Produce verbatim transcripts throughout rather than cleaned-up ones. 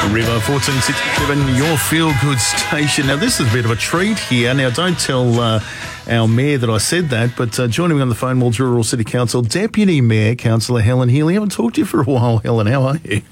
River fourteen sixty-seven, your feel-good station. Now, this is a bit of a treat here. Now, don't tell uh, our mayor that I said that, but uh, joining me on the phone, Mildura Rural City Council Deputy Mayor, Councillor Helen Healy. I haven't talked to you for a while, Helen. How are you?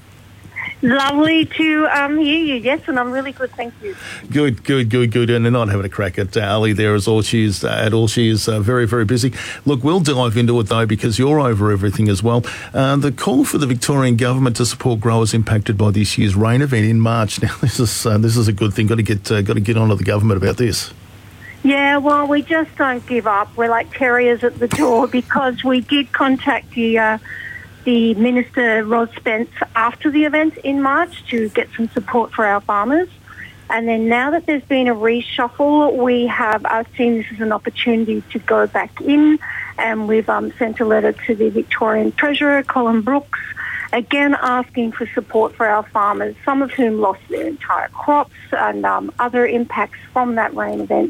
Lovely to um, hear you, yes, and I'm really good, thank you. Good, good, good, good. And they're not having a crack at uh, Ali there as all she is, uh, at all. She is uh, very, very busy. Look, we'll dive into it, though, because you're over everything as well. Uh, the call for the Victorian Government to support growers impacted by this year's rain event in March. Now, this is uh, this is a good thing. Got to get uh, got to get onto the government about this. Yeah, well, we just don't give up. We're like terriers at the door because we did contact the... Uh, the Minister, Rod Spence, after the event in March to get some support for our farmers. And then now that there's been a reshuffle, we have uh, seen this as an opportunity to go back in, and we've um, sent a letter to the Victorian Treasurer, Colin Brooks, again asking for support for our farmers, some of whom lost their entire crops and um, other impacts from that rain event.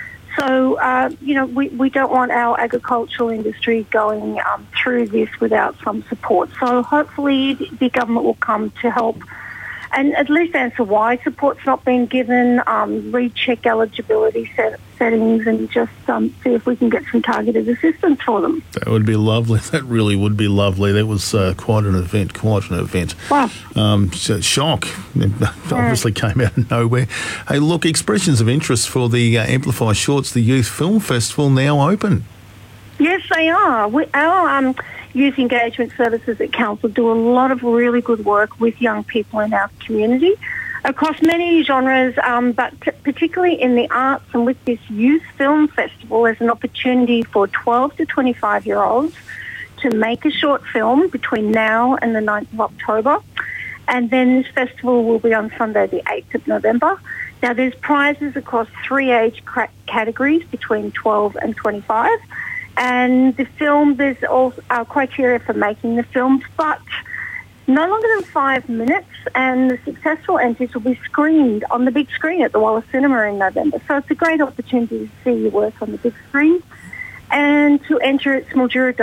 So, uh, you know, we, we don't want our agricultural industry going um, through this without some support. So hopefully the government will come to help and at least answer why support's not being given, um, recheck eligibility set, settings and just um, see if we can get some targeted assistance for them. That would be lovely. That really would be lovely. That was uh, quite an event, quite an event. Wow. Um, shock. It obviously came out of nowhere. Hey, look, expressions of interest for the uh, Amplify Shorts, the Youth Film Festival, now open. Yes, they are. We, our um, youth engagement services at Council do a lot of really good work with young people in our community across many genres, um, but t- particularly in the arts, and with this Youth Film Festival as an opportunity for twelve to twenty-five-year-olds to make a short film between now and the ninth of October. And then this festival will be on Sunday the eighth of November. Now, there's prizes across three age cra- categories between twelve and twenty-five. And the film, there's all our criteria for making the films, but no longer than five minutes, and the successful entries will be screened on the big screen at the Wallace Cinema in November. So it's a great opportunity to see your work on the big screen. And to enter, it's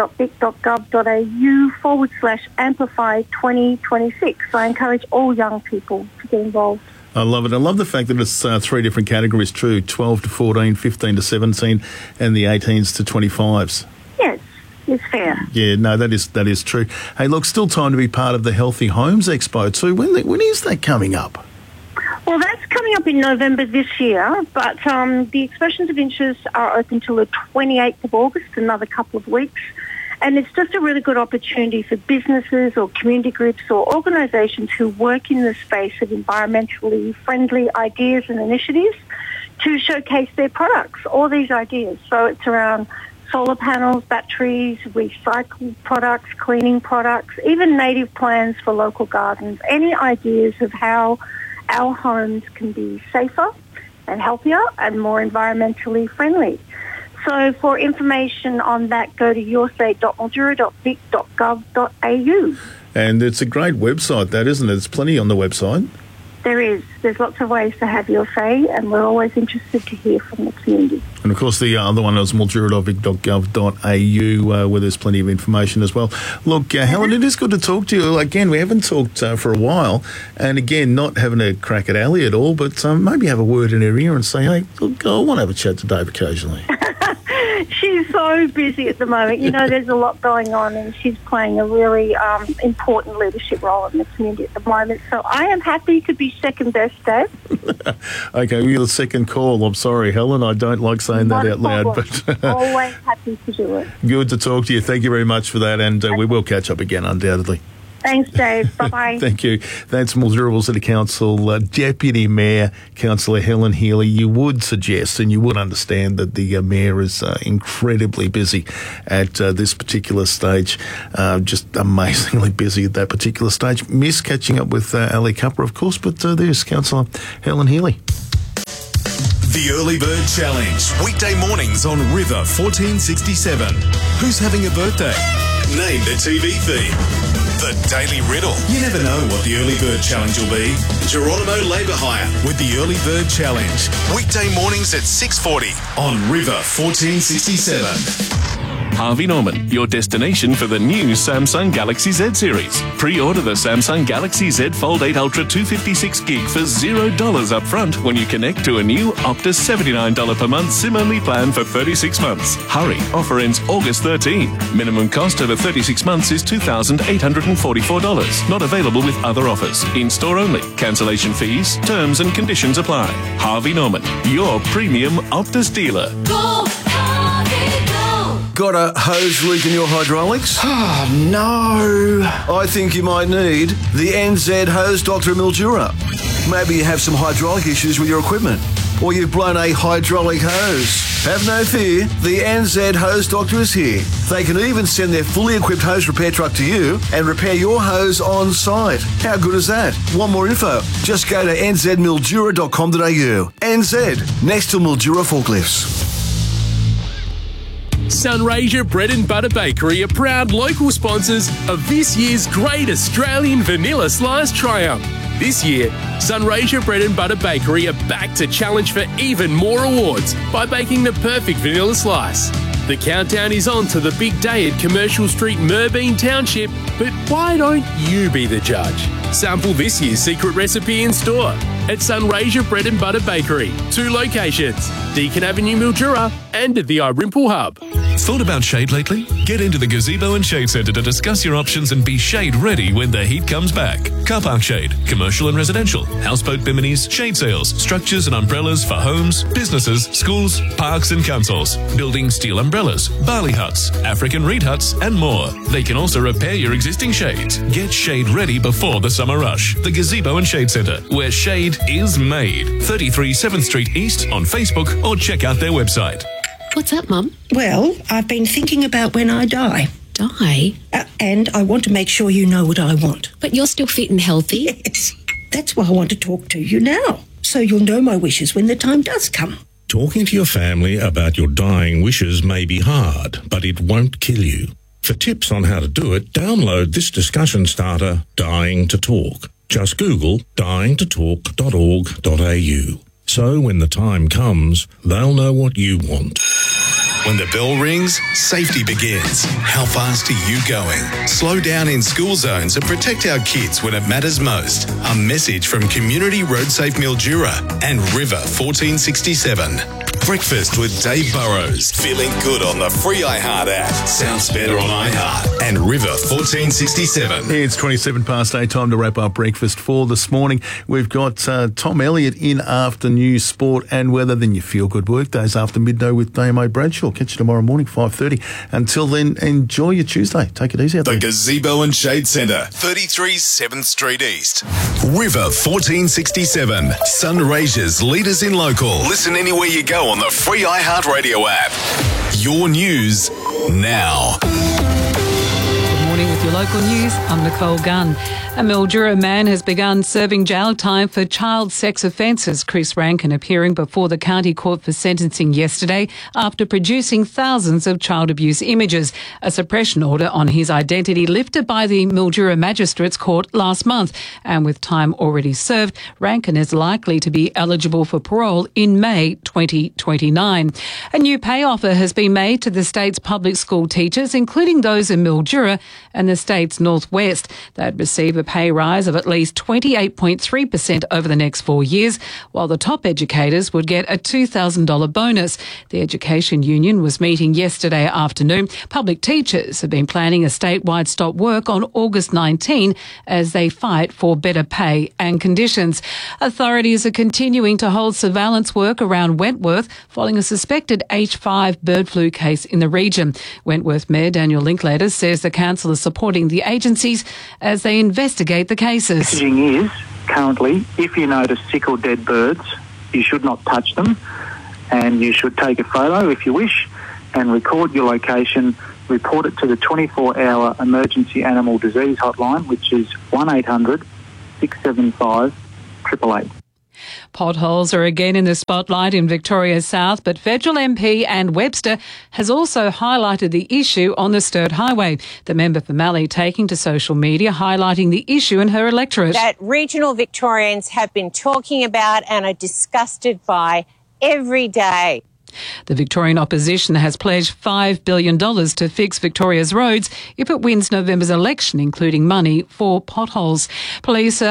mildura.vic.gov.au forward slash amplify twenty twenty-six. So I encourage all young people to get involved. I love it. I love the fact that it's uh, three different categories too, twelve to fourteen, fifteen to seventeen, and the eighteens to twenty-fives. Yes, it's fair. Yeah, no, that is that is true. Hey, look, still time to be part of the Healthy Homes Expo too. When when is that coming up? Well, that's coming up in November this year, but um, the expressions of interest are open till the twenty-eighth of August, another couple of weeks. And it's just a really good opportunity for businesses or community groups or organisations who work in the space of environmentally friendly ideas and initiatives to showcase their products, all these ideas. So it's around solar panels, batteries, recycled products, cleaning products, even native plans for local gardens, any ideas of how our homes can be safer and healthier and more environmentally friendly. So for information on that, go to yoursay dot mildura dot vic dot gov dot a u. And it's a great website, that, isn't it? There's plenty on the website. There is. There's lots of ways to have your say, and we're always interested to hear from the community. And, of course, the other one is mildura dot vic dot gov dot a u, uh, where there's plenty of information as well. Look, uh, Helen, it is good to talk to you. Again, we haven't talked uh, for a while, and, again, not having a crack at Ali at all, but um, maybe have a word in her ear and say, hey, look, I want to have a chat to Dave occasionally. She's so busy at the moment. You know, there's a lot going on, and she's playing a really um, important leadership role in the community at the moment. So I am happy to be second best, Dave. Okay, you're the second call. I'm sorry, Helen. I don't like saying Not that out loud. But always happy to do it. Good to talk to you. Thank you very much for that, and uh, we will catch up again, undoubtedly. Thanks, Dave. Bye-bye. Thank you. That's Mildura Rural City Council uh, Deputy Mayor, Councillor Helen Healy. You would suggest and you would understand that the uh, Mayor is uh, incredibly busy at uh, this particular stage, uh, just amazingly busy at that particular stage. Miss catching up with uh, Ali Cupper, of course, but uh, there's Councillor Helen Healy. The Early Bird Challenge, weekday mornings on River fourteen sixty-seven. Who's having a birthday? Name the T V theme. The Daily Riddle. You never know what the Early Bird Challenge will be. Geronimo Labour Hire with the Early Bird Challenge. Weekday mornings at six forty on River fourteen sixty-seven. Harvey Norman, your destination for the new Samsung Galaxy Z series. Pre-order the Samsung Galaxy Z Fold eight Ultra two fifty-six gig for zero dollars up front when you connect to a new Optus seventy-nine dollars per month SIM-only plan for thirty-six months. Hurry, offer ends August thirteenth. Minimum cost over thirty-six months is two thousand eight hundred forty-four dollars. Not available with other offers. In-store only. Cancellation fees, terms and conditions apply. Harvey Norman, your premium Optus dealer. Go, Harvey, go! Got a hose leak in your hydraulics? Oh, no. I think you might need the N Z Hose Doctor Mildura. Maybe you have some hydraulic issues with your equipment, or you've blown a hydraulic hose. Have no fear, the N Z Hose Doctor is here. They can even send their fully equipped hose repair truck to you and repair your hose on site. How good is that? Want more info? Just go to n z mildura dot com dot a u. N Z, next to Mildura Forklifts. Sunraysia Bread and Butter Bakery are proud local sponsors of this year's Great Australian Vanilla Slice Triumph. This year, Sunraysia Bread and Butter Bakery are back to challenge for even more awards by baking the perfect vanilla slice. The countdown is on to the big day at Commercial Street, Merbeen Township, but why don't you be the judge? Sample this year's secret recipe in store at Sunraysia Bread and Butter Bakery. Two locations, Deakin Avenue, Mildura, and at the iRimple Hub. Thought about shade lately? Get into the Gazebo and Shade Centre to discuss your options and be shade ready when the heat comes back. Car park shade, commercial and residential, houseboat biminis, shade sails, structures and umbrellas for homes, businesses, schools, parks and councils, building steel umbrellas, barley huts, African reed huts and more. They can also repair your existing shades. Get shade ready before the summer rush. The Gazebo and Shade Centre, where shade is made. thirty-three seventh Street East on Facebook or check out their website. What's up, Mum? Well, I've been thinking about when I die. Die? Uh, and I want to make sure you know what I want. But you're still fit and healthy. Yes. That's why I want to talk to you now, so you'll know my wishes when the time does come. Talking to your family about your dying wishes may be hard, but it won't kill you. For tips on how to do it, download this discussion starter, Dying to Talk. Just Google dying to talk dot org dot a u. So when the time comes, they'll know what you want. When the bell rings, safety begins. How fast are you going? Slow down in school zones and protect our kids when it matters most. A message from Community Road Safe Mildura and River fourteen sixty-seven. Breakfast with Dave Burrows. Feeling good on the free iHeart app. Sounds better on iHeart. And River fourteen sixty-seven. It's twenty-seven past eight, time to wrap up breakfast for this morning. We've got uh, Tom Elliott in after news, sport and weather. Then your feel-good workdays after midday with Damo Bradshaw. Catch you tomorrow morning, five thirty. Until then, enjoy your Tuesday. Take it easy out there. The Gazebo and Shade Centre, thirty-three seventh Street East. River fourteen sixty-seven. Sunraysia's leaders in local. Listen anywhere you go on the free iHeartRadio app. Your news now. With your local news, I'm Nicole Gunn. A Mildura man has begun serving jail time for child sex offences. Chris Rankin appearing before the county court for sentencing yesterday after producing thousands of child abuse images. A suppression order on his identity lifted by the Mildura Magistrates Court last month. And with time already served, Rankin is likely to be eligible for parole in May twenty twenty-nine. A new pay offer has been made to the state's public school teachers, including those in Mildura and the state's northwest. They'd receive a pay rise of at least twenty-eight point three percent over the next four years, while the top educators would get a two thousand dollars bonus. The Education Union was meeting yesterday afternoon. Public teachers have been planning a statewide stop work on August nineteenth as they fight for better pay and conditions. Authorities are continuing to hold surveillance work around Wentworth following a suspected H five bird flu case in the region. Wentworth Mayor Daniel Linklater says the council is supporting the agencies as they investigate the cases. The messaging is, currently, if you notice sick or dead birds, you should not touch them, and you should take a photo if you wish and record your location, report it to the twenty-four hour emergency animal disease hotline, which is one eight hundred six seven five eight eight eight. Potholes are again in the spotlight in Victoria South, but federal M P Ann Webster has also highlighted the issue on the Sturt Highway. The member for Mallee taking to social media, highlighting the issue in her electorate. That regional Victorians have been talking about and are disgusted by every day. The Victorian opposition has pledged five billion dollars to fix Victoria's roads if it wins November's election, including money for potholes. Police are